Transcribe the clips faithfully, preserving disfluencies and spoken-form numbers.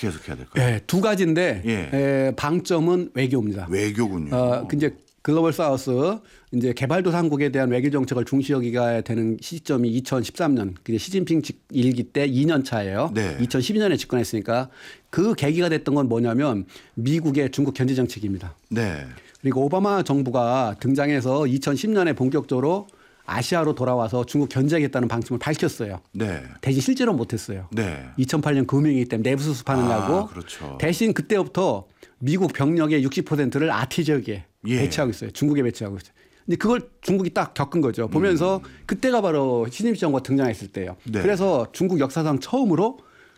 어떻게 해석해야 될까요? 네, 두 가지인데 예. 에, 방점은 외교입니다. 외교군요. 어, 이제 글로벌 사우스 이제 개발도상국에 대한 외교 정책을 중시하기가 되는 시점이 이천십삼 년 그 시진핑 일기 때 이 년 차예요. 네. 이천십이 년에 집권했으니까 그 계기가 됐던 건 뭐냐면 미국의 중국 견제 정책입니다. 네. 그리고 오바마 정부가 등장해서 이천십 년에 본격적으로 아시아로 돌아와서 중국 견제하겠다는 방침을 밝혔어요. 네. 대신 실제로 못했어요. 네. 이천팔 년 금융위기 때문에 내부 수습하느냐고. 아, 그렇죠. 대신 그때부터 미국 병력의 육십 퍼센트를 아티 지역에 예. 배치하고 있어요. 중국에 배치하고 있어요. 근데 그걸 중국이 딱 겪은 거죠. 보면서 음. 그때가 바로 시진핑 정부가 등장했을 때예요. 네. 그래서 중국 역사상 처음으로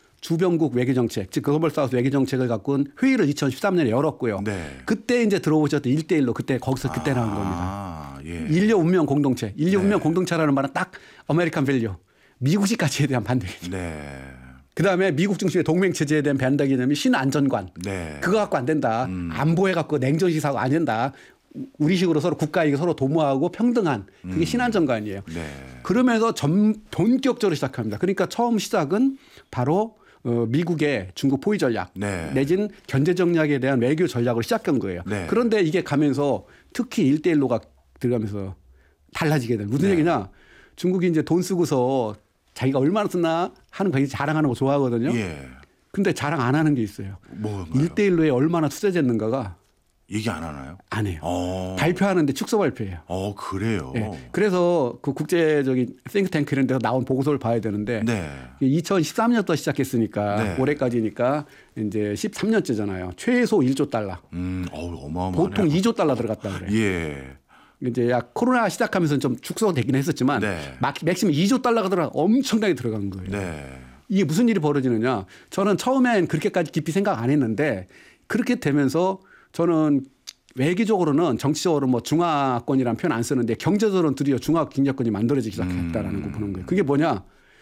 주변국 외교정책, 즉 글로벌 사우스 외교정책을 갖고는 회의를 이천십삼 년에 열었고요. 네. 그때 이제 들어오셨던 일 대일로 그때 거기서 그때 아, 나온 겁니다. 예. 인류 운명 공동체. 인류 네. 운명 공동체라는 말은 딱 아메리칸 밸류. 미국식 가치에 대한 반대 개념. 네. 그다음에 미국 중심의 동맹 체제에 대한 반대 개념이 신안전관. 네. 그거 갖고 안 된다. 음. 안보해 갖고 냉전식 사고 안 된다. 우리식으로 서로 국가이익 서로 도모하고 평등한 그게 음. 신안전관이에요. 네. 그러면서 전 본격적으로 시작합니다. 그러니까 처음 시작은 바로 어, 미국의 중국 포위 전략 네. 내지는 견제 전략에 대한 외교 전략을 시작한 거예요. 네. 그런데 이게 가면서 특히 일 대일로가 들어가면서 달라지게 돼요. 무슨 네. 얘기냐. 중국이 이제 돈 쓰고서 자기가 얼마나 쓰나 하는 거 자랑하는 거 좋아하거든요. 예. 근데 자랑 안 하는 게 있어요. 뭐가요? 일 대일로에 얼마나 투자했는가가 얘기 안 하나요? 안 해요. 어. 발표하는데 축소 발표해요. 어, 그래요. 네. 그래서 그 국제적인 싱크탱크 이런 데서 나온 보고서를 봐야 되는데 네. 이천십삼 년부터 시작했으니까 네. 올해까지니까 이제 십삼 년째잖아요. 최소 일조 달러. 음, 어우, 어마어마하네요. 보통 이조 달러 들어갔다 그래요. 예. 이제 야 코로나 시작하면서 좀 축소되긴 했었지만 네. 맥시멈 이조 달러가 들어 엄청나게 들어간 거예요. 네. 이게 무슨 일이 벌어지느냐. 저는 처음엔 그렇게까지 깊이 생각 안 했는데 그렇게 되면서 저는 외교적으로는 정치적으로 뭐 중화권이라는 표현 안 쓰는데 경제적으로는 드디어 중화 경제권이 만들어지기 시작했다라는 음. 거 보는 거예요. 그게 뭐냐.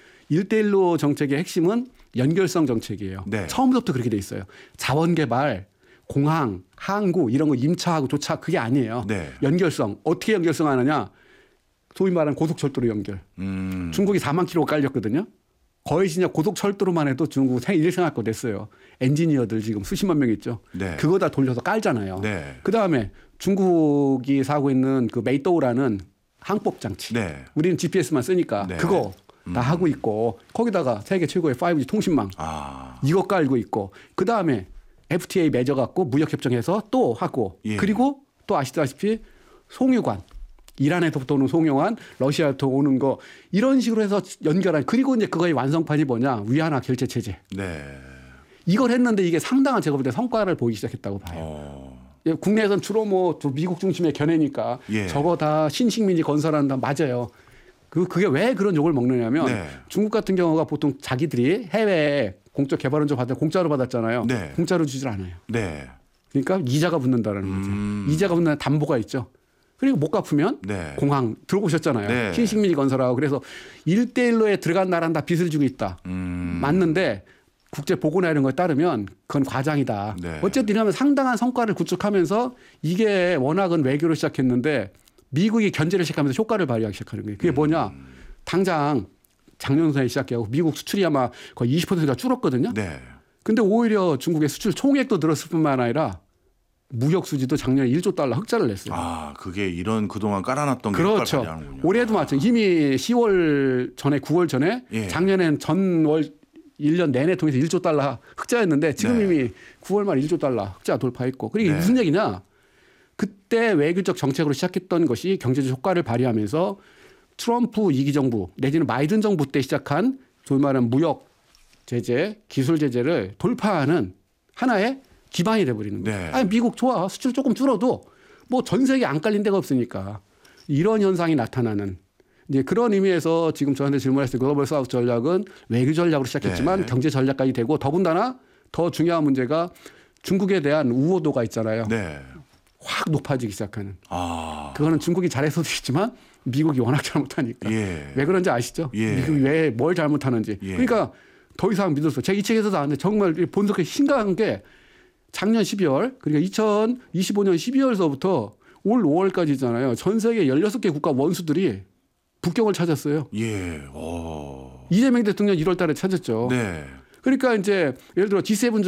일대일로 정책의 핵심은 연결성 정책이에요. 네. 처음부터 그렇게 돼 있어요. 자원개발, 공항, 항구 이런 거 임차하고 조차 그게 아니에요. 네. 연결성. 어떻게 연결성 하느냐. 소위 말하는 고속철도로 연결. 음. 중국이 사만 킬로가 깔렸거든요. 거의 진짜 고속철도로만 해도 중국 일생활권 됐어요. 엔지니어들 지금 수십만 명 있죠. 네. 그거 다 돌려서 깔잖아요. 네. 그다음에 중국이 사고 있는 그 메이도우라는 항법 장치. 네. 우리는 지피에스만 쓰니까 네. 그거 다 음. 하고 있고 거기다가 세계 최고의 파이브지 통신망 아. 이거 깔고 있고 그다음에 에프티에이 맺어갖고 무역협정해서 또 하고 예. 그리고 또 아시다시피 송유관 이란에서부터 오는 송유관 러시아부터 오는 거 이런 식으로 해서 연결한 그리고 이제 그거의 완성판이 뭐냐 위안화 결제 체제. 네. 이걸 했는데 이게 상당한 제가 볼 때 성과를 보이기 시작했다고 봐요. 어. 예, 국내에서는 주로 뭐 미국 중심의 견해니까 예. 저거 다 신식민지 건설한다 맞아요. 그 그게 왜 그런 욕을 먹느냐면 네. 중국 같은 경우가 보통 자기들이 해외에 공적 개발원조 받아 공짜로 받았잖아요. 네. 공짜로 주질 않아요. 네. 그러니까 이자가 붙는다는 거죠. 음. 이자가 붙는 담보가 있죠. 그리고 못 갚으면 네. 공항 들어보셨잖아요. 네. 신식민지 건설하고 그래서 일대일로에 들어간 나라는 다 빚을 지고 있다. 음. 맞는데 국제 보고나 이런 거에 따르면 그건 과장이다. 네. 어쨌든 이러면 상당한 성과를 구축하면서 이게 워낙은 외교로 시작했는데 미국이 견제를 시작하면서 효과를 발휘하기 시작하는 거예요. 그게 뭐냐. 당장 작년에 시작해서 미국 수출이 아마 거의 이십 퍼센트가 줄었거든요. 네. 근데 오히려 중국의 수출 총액도 늘었을 뿐만 아니라 무역 수지도 작년에 일조 달러 흑자를 냈어요. 아, 그게 이런 그동안 깔아놨던 게 그렇죠. 효과를 발휘하는군요. 올해도 마찬가지. 이미 시월 전에 구월 전에 예. 작년엔 전월 일 년 내내 통해서 일조 달러 흑자였는데 지금 네. 이미 구월 말 일조 달러 흑자 돌파했고. 그리고 이게 네. 무슨 얘기냐. 그때 외교적 정책으로 시작했던 것이 경제적 효과를 발휘하면서 트럼프 이 기 정부 내지는 바이든 정부 때 시작한 소위 말하는 무역 제재, 기술 제재를 돌파하는 하나의 기반이 돼버리는 거예요. 네. 아니 미국 좋아. 수출 조금 줄어도 뭐 전 세계 안 깔린 데가 없으니까 이런 현상이 나타나는 이제 그런 의미에서 지금 저한테 질문했을 때 글로벌 사우스 전략은 외교 전략으로 시작했지만 네. 경제 전략까지 되고 더군다나 더 중요한 문제가 중국에 대한 우호도가 있잖아요. 네. 확 높아지기 시작하는. 아. 그거는 중국이 잘해서도 있지만 미국이 워낙 잘못하니까. 예. 왜 그런지 아시죠? 예. 미국이 왜 뭘 잘못하는지. 예. 그러니까 더 이상 믿을 수 없어요. 제가 이 책에서도 아는데 정말 본색이 심각한 게 작년 십이월 그러니까 이천이십오 년 십이월서부터 올 오월까지잖아요. 전 세계 열여섯 개 국가 원수들이 북경을 찾았어요. 예. 오. 이재명 대통령 일월 달에 찾았죠. 네. 그러니까 이제 예를 들어 지 세븐